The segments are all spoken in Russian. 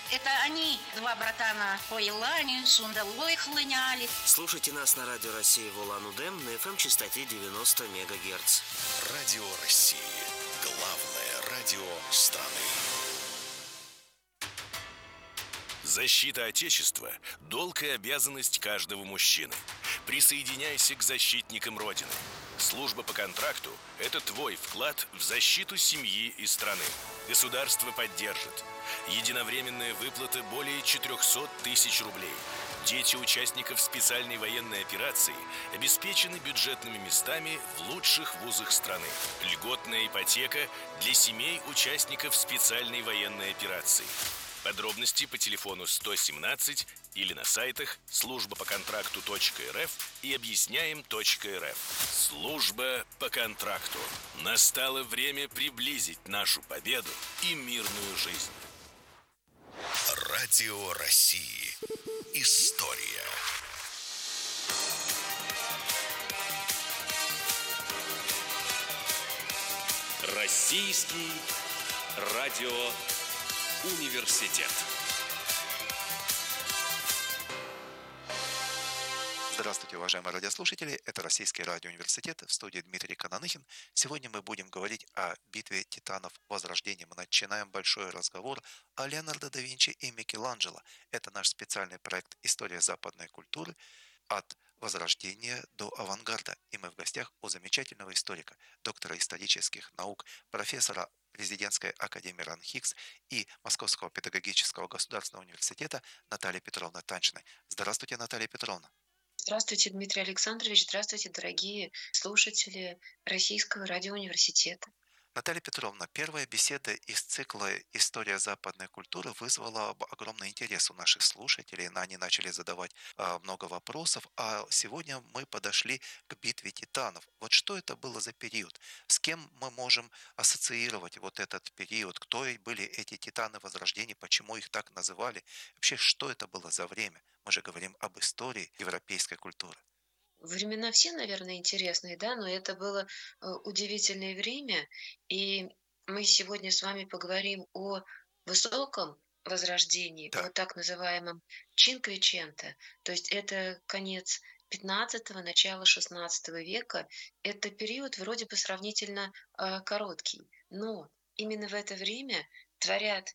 Это они, два братана по Елане, Сундалой хлыняли. Слушайте нас на Радио России в Улан-Удэ на FM-частоте 90 МГц. Радио России. Главное радио страны. Защита Отечества – долг и обязанность каждого мужчины. Присоединяйся к защитникам Родины. Служба по контракту – это твой вклад в защиту семьи и страны. Государство поддержит. Единовременная выплата более 400 тысяч рублей. Дети участников специальной военной операции обеспечены бюджетными местами в лучших вузах страны. Льготная ипотека для семей участников специальной военной операции. Подробности по телефону 117 или на сайтах службапоконтракту.рф и объясняем.рф. Служба по контракту. Настало время приблизить нашу победу и мирную жизнь. Радио России. История. Российский радиоуниверситет. Здравствуйте, уважаемые радиослушатели. Это Российский радиоуниверситет. В студии Дмитрий Кананыхин. Сегодня мы будем говорить о битве титанов Возрождения. Мы начинаем большой разговор о Леонардо да Винчи и Микеланджело. Это наш специальный проект «История западной культуры» от Возрождения до авангарда. И мы в гостях у замечательного историка, доктора исторических наук, профессора Президентской академии РАН-ХИКС и Московского педагогического государственного университета Натальи Петровны Танчиной. Здравствуйте, Наталья Петровна. Здравствуйте, Дмитрий Александрович. Здравствуйте, дорогие слушатели Российского радиоуниверситета. Наталья Петровна, первая беседа из цикла «История западной культуры» вызвала огромный интерес у наших слушателей. Они начали задавать много вопросов, а сегодня мы подошли к битве титанов. Вот что это было за период? С кем мы можем ассоциировать вот этот период? Кто были эти титаны Возрождения? Почему их так называли? Вообще, что это было за время? Мы же говорим об истории европейской культуры. Времена все, наверное, интересные, да, но это было удивительное время, и мы сегодня с вами поговорим о высоком возрождении, о Да, так называемом Чинквиченте, то есть это конец 15-го, начало 16 века. Это период вроде бы сравнительно короткий, но именно в это время творят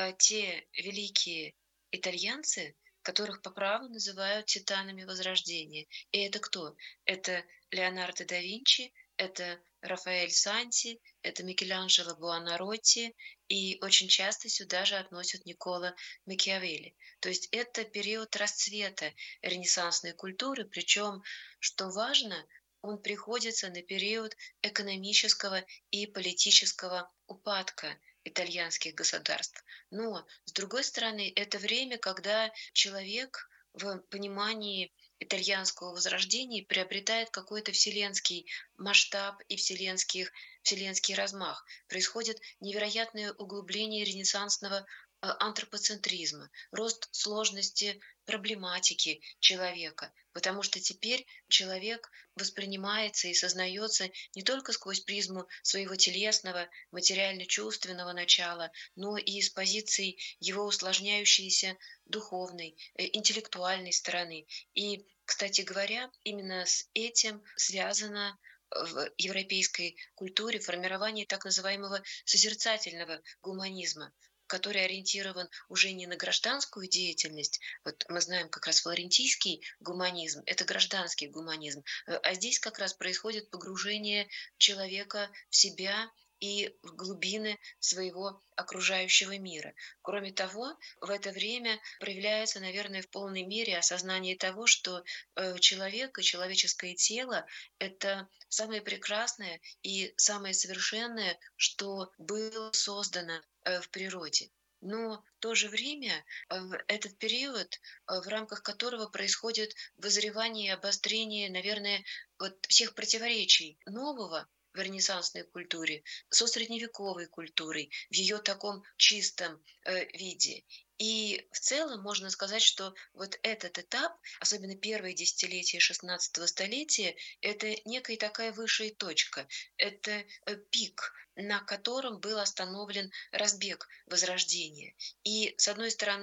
те великие итальянцы, которых по праву называют титанами Возрождения. И это кто? Это Леонардо да Винчи, это Рафаэль Санти, это Микеланджело Буонаротти, и очень часто сюда же относят Никколо Макиавелли. То есть это период расцвета ренессансной культуры, причем, что важно, он приходится на период экономического и политического упадка итальянских государств. Но, с другой стороны, это время, когда человек в понимании итальянского возрождения приобретает какой-то вселенский масштаб и вселенский размах. Происходит невероятное углубление ренессансного антропоцентризма, рост сложности проблематики человека, потому что теперь человек воспринимается и сознается не только сквозь призму своего телесного, материально-чувственного начала, но и с позиции его усложняющейся духовной, интеллектуальной стороны. И, кстати говоря, именно с этим связано в европейской культуре формирование так называемого созерцательного гуманизма, который ориентирован уже не на гражданскую деятельность. Вот мы знаем как раз флорентийский гуманизм, это гражданский гуманизм, а здесь как раз происходит погружение человека в себя и в глубины своего окружающего мира. Кроме того, в это время проявляется, наверное, в полной мере осознание того, что человек и человеческое тело — это самое прекрасное и самое совершенное, что было создано в природе. Но в то же время этот период, в рамках которого происходит вызревание и обострение, наверное, вот всех противоречий нового в ренессансной культуре со средневековой культурой в ее таком чистом виде. И в целом можно сказать, что вот этот этап, особенно первые десятилетия XVI столетия, это некая такая высшая точка, это пик, на котором был остановлен разбег Возрождения. И, с одной стороны,